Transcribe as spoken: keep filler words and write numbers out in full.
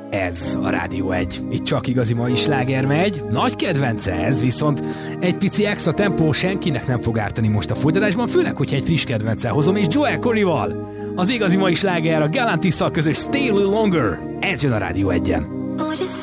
Ez a Rádió egy. Itt csak igazi mai sláger megy. Nagy kedvence ez, viszont egy pici extra tempó senkinek nem fog ártani most a folytatásban, főleg, hogyha egy friss kedvencel hozom, és Joel Corryval. Az igazi mai sláger a Galantis-szal közös Stay a Little Longer. Ez jön a Rádió egyen.